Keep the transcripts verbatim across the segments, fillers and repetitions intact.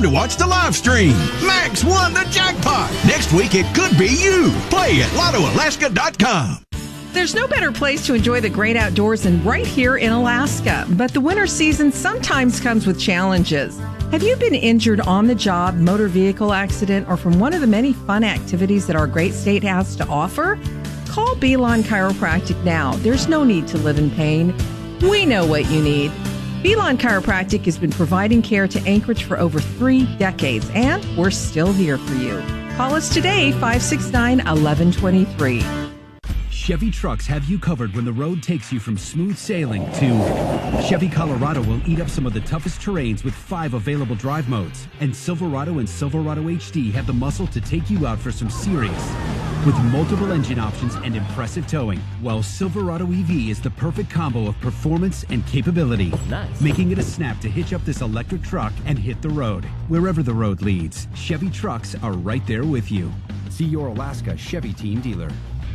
to watch the live stream. Max won the jackpot. Next week, it could be you. Play at lotto alaska dot com. There's no better place to enjoy the great outdoors than right here in Alaska. But the winter season sometimes comes with challenges. Have you been injured on the job, motor vehicle accident, or from one of the many fun activities that our great state has to offer? Call Belon Chiropractic now. There's no need to live in pain. We know what you need. Belon Chiropractic has been providing care to Anchorage for over three decades, and we're still here for you. Call us today, five six nine, one one two three. Chevy trucks have you covered when the road takes you from smooth sailing to Chevy Colorado will eat up some of the toughest terrains with five available drive modes. And Silverado and Silverado H D have the muscle to take you out for some serious with multiple engine options and impressive towing. While Silverado E V is the perfect combo of performance and capability, nice. Making it a snap to hitch up this electric truck and hit the road. Wherever the road leads, Chevy trucks are right there with you. See your Alaska Chevy team dealer.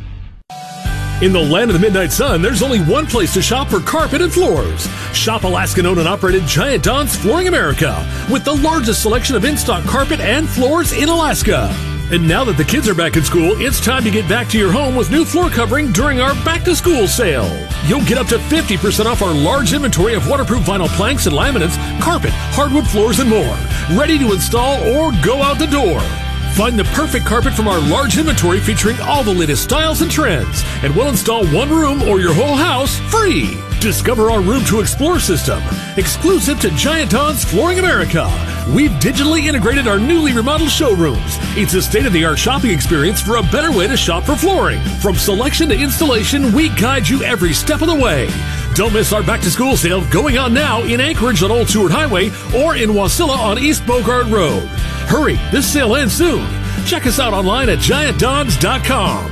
In the land of the midnight sun, there's only one place to shop for carpet and floors. Shop Alaskan-owned and operated Giant Don's Flooring America with the largest selection of in-stock carpet and floors in Alaska. And now that the kids are back in school, it's time to get back to your home with new floor covering during our back-to-school sale. You'll get up to fifty percent off our large inventory of waterproof vinyl planks and laminates, carpet, hardwood floors, and more. Ready to install or go out the door. Find the perfect carpet from our large inventory featuring all the latest styles and trends. And we'll install one room or your whole house free. Discover our Room to Explore system, exclusive to Giant Don's Flooring America. We've digitally integrated our newly remodeled showrooms. It's a state-of-the-art shopping experience for a better way to shop for flooring. From selection to installation, we guide you every step of the way. Don't miss our back-to-school sale going on now in Anchorage on Old Seward Highway or in Wasilla on East Bogart Road. Hurry, this sale ends soon. Check us out online at giant dons dot com.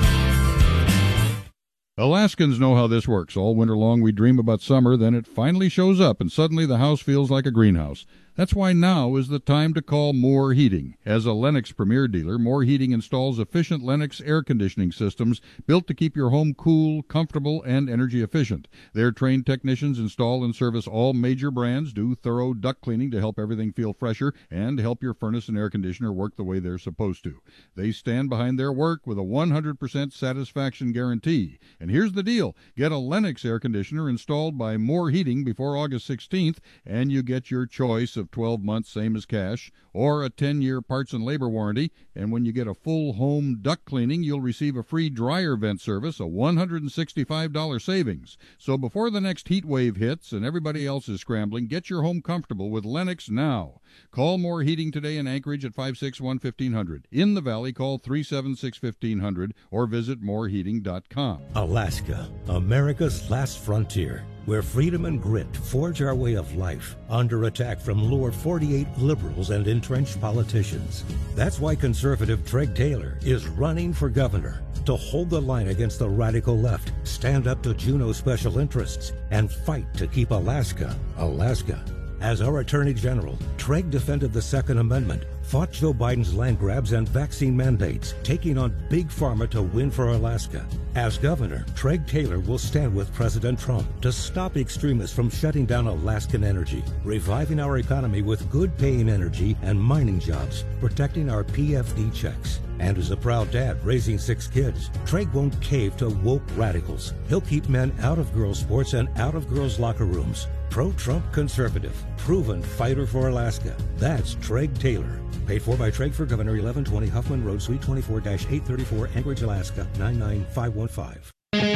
Alaskans know how this works. All winter long we dream about summer, then it finally shows up, and suddenly the house feels like a greenhouse. That's why now is the time to call Moore Heating. As a Lennox Premier dealer, Moore Heating installs efficient Lennox air conditioning systems built to keep your home cool, comfortable, and energy efficient. Their trained technicians install and service all major brands, do thorough duct cleaning to help everything feel fresher, and help your furnace and air conditioner work the way they're supposed to. They stand behind their work with a one hundred percent satisfaction guarantee. And here's the deal. Get a Lennox air conditioner installed by Moore Heating before August sixteenth, and you get your choice of twelve months, same as cash, or a ten-year parts and labor warranty. And when you get a full home duct cleaning, you'll receive a free dryer vent service, a one hundred sixty-five dollars savings. So before the next heat wave hits and everybody else is scrambling, get your home comfortable with Lennox now. Call Moore Heating today in Anchorage at five six one, fifteen hundred. In the Valley, call three seven six, fifteen hundred or visit more heating dot com. Alaska, America's last frontier, where freedom and grit forge our way of life under attack from lower forty-eight liberals and entrenched politicians. That's why conservative Treg Taylor is running for governor to hold the line against the radical left, stand up to Juneau special interests, and fight to keep Alaska, Alaska. As our Attorney General, Treg defended the Second Amendment, fought Joe Biden's land grabs and vaccine mandates, taking on Big Pharma to win for Alaska. As governor, Treg Taylor will stand with President Trump to stop extremists from shutting down Alaskan energy, reviving our economy with good-paying energy and mining jobs, protecting our P F D checks. And as a proud dad raising six kids, Treg won't cave to woke radicals. He'll keep men out of girls' sports and out of girls' locker rooms. Pro-Trump conservative, proven fighter for Alaska. That's Treg Taylor. Paid for by Treg for Governor, eleven twenty Huffman Road, Suite twenty-four dash eight thirty-four, Anchorage, Alaska, nine nine five one five.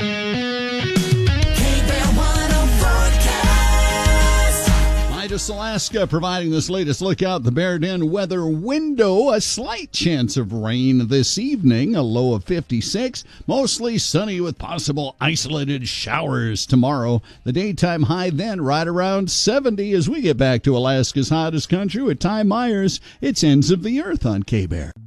Midas Alaska providing this latest look out the Bear Den weather window. A slight chance of rain this evening, a low of fifty-six. Mostly sunny with possible isolated showers tomorrow. The daytime high then right around seventy as we get back to Alaska's hottest country with Ty Myers. It's Ends of the Earth on K-Bear.